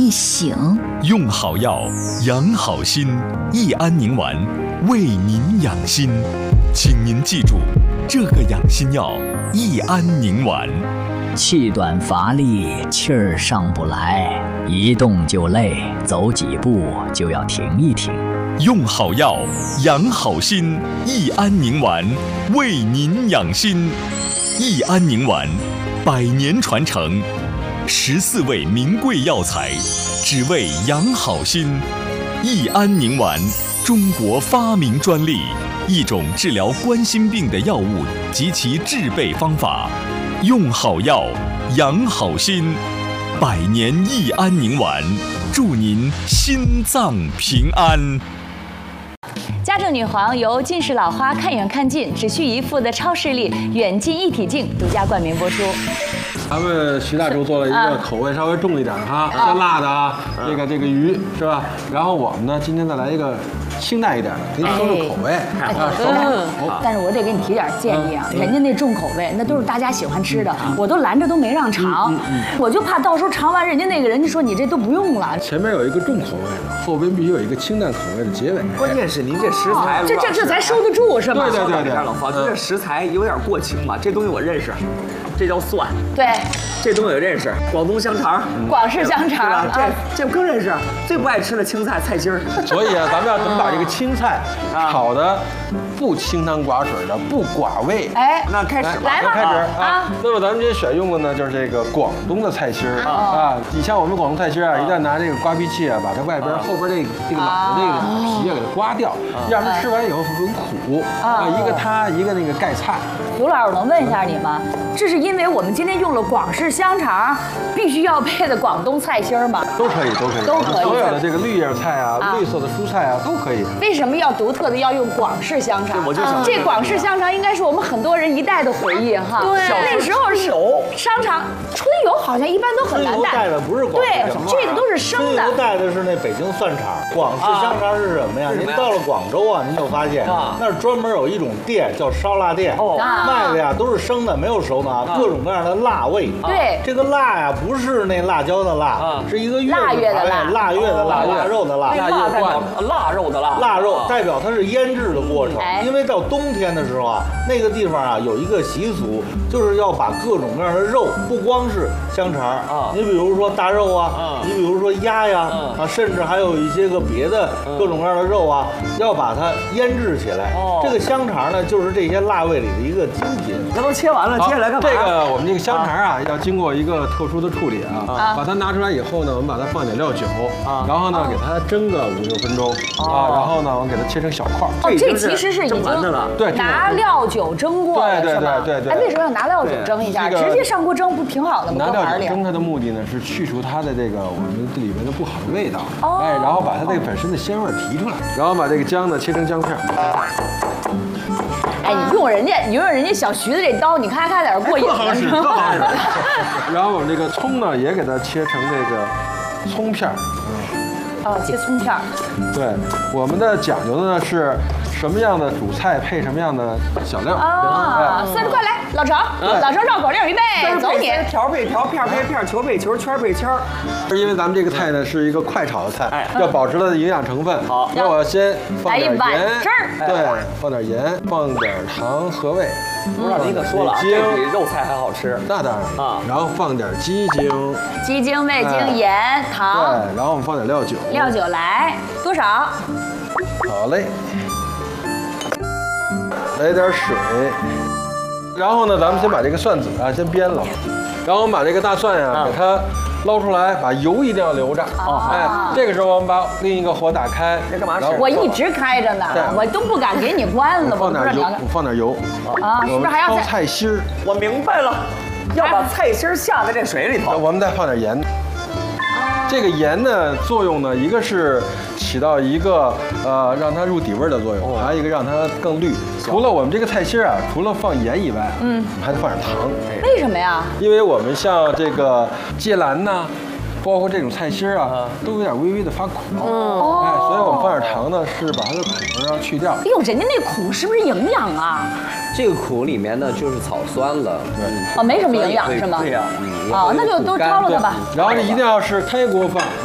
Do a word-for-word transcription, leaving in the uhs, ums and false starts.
易醒。 用好药，养好心，益安宁丸为您养心。请您记住，这个养心药益安宁丸。 气短乏力，气儿上不来，一动就累，走几步就要停一停。 用好药，养好心，益安宁丸为您养心。益安宁丸，百年传承，十四味名贵药材，只为养好心。益安宁丸，中国发明专利，一种治疗冠心病的药物及其制备方法。用好药，养好心，百年益安宁丸，祝您心脏平安。 家政女皇由近视老花看远看近只需一副的超视力远近一体镜独家冠名播出。 咱们徐大厨做了一个口味稍微重一点哈，鲜辣的啊，这个这个鱼是吧？然后我们呢，今天再来一个清淡一点的，给你收收口味啊，收收。 但是我得给你提点建议啊，人家那重口味那都是大家喜欢吃的，我都拦着都没让尝，我就怕到时候尝完人家那个人家说你这都不用了。 前面有一个重口味的，后边必须有一个清淡口味的结尾。 关键是您这食材， 这这这才收得住是吗？ 对对对对， 老方，这食材有点过轻吧？这东西我认识，这叫蒜。 对， 这东西我认识，广东香肠， 广式香肠， 这这更认识。最不爱吃的青菜菜心儿。 所以啊，咱们要怎么把这个青菜炒的不清汤寡水的，不寡味？ 哎， 那开始来吧， 开始啊！那么咱们今天选用的呢，就是这个广东的菜心儿啊。你像我们广东菜心儿啊，一旦拿这个刮皮器啊，把它外边后边这个这个老的这个皮啊给它刮掉，要不然吃完以后会很苦啊。一个它，一个那个盖菜。 刘老师，我能问一下你吗？这是因为我们今天用了广式香肠，必须要配的广东菜心儿吗？ 都可以，都可以， 都可以。 所有的这个绿叶菜啊、绿色的蔬菜啊都可以。 为什么要独特的要用广式香肠？ 我就想这广式香肠应该是我们很多人一代的回忆哈。对，那时候是商场春油好像一般都很难带。 春油带的不是广式对，这个都是生的。 春油带的是那北京蒜肠，广式香肠是什么呀？您到了广州啊，您就发现那儿专门有一种店叫烧腊店，卖的呀都是生的，没有熟的啊，各种各样的辣味。 对， 这个辣呀不是那辣椒的辣，是一个腊月的辣， 腊月的辣，腊肉的辣， 腊月灌腊肉的腊， 腊肉代表它是腌制的过程。因为到冬天的时候啊，那个地方啊有一个习俗，就是要把各种各样的肉，不光是香肠啊，你比如说大肉啊，你比如说鸭呀啊，甚至还有一些个别的各种各样的肉啊，要把它腌制起来。这个香肠呢，就是这些辣味里的一个精品。 那都切完了，接下来干嘛？ 这个我们这个香肠啊，要经过一个特殊的处理啊，把它拿出来以后呢，我们把它放点料酒，然后呢给它蒸个五六分钟啊，然后呢我们给它切成小块。 哦，这其实是已经对拿料酒蒸过了， 对对对对对。 哎，为什么要拿料酒蒸一下？直接上锅蒸不挺好的吗？ 拿料酒蒸它的目的呢是去除它的这个我们里面的不好的味道，哎，然后把它这个本身的鲜味提出来，然后把这个姜呢切成姜片。 哎，你用人家，你用人家小徐的这刀，你看看在这过瘾了是吗？ 然后我们这个葱呢，也给它切成这个葱片儿。 哦，切葱片儿。 对，我们的讲究的呢是什么样的主菜配什么样的小料。 啊，三十块来，老程，老程绕口令预备，走你。 条配条，片配片，球配球，圈配圈。 因为咱们这个菜呢是一个快炒的菜，要保持它的营养成分。 好， 那我要先放点盐， 对， 放点盐，放点糖和味。 不让你可说了，这比肉菜还好吃。 那当然啊，然后放点鸡精， 鸡精、味精、盐、糖。 对，然后我们放点料酒， 料酒来多少？ 好嘞，来点水，然后呢，咱们先把这个蒜子啊先煸了，然后我们把这个大蒜呀给它捞出来，把油一定要留着。哎，这个时候我们把另一个火打开， 这干嘛？ 我一直开着呢，我都不敢给你关了。 放点油，我放点油啊，是不是还要焯菜心儿？ 我明白了，要把菜心儿下在这水里头。 我们再放点盐。这个盐呢，作用呢，一个是起到一个呃让它入底味的作用，还有一个让它更绿。除了我们这个菜心啊，除了放盐以外，嗯，我们还得放点糖。 为什么呀？因为我们像这个芥兰呐，包括这种菜心啊，都有点微微的发苦。哦，哎，所以我们放点糖呢，是把它的苦味要去掉。 哎呦，人家那苦是不是营养啊？ 这个苦里面呢就是草酸了， 哦，没什么营养是吗？ 对呀， 哦，那就都焯了它吧。 然后这一定要是开锅放。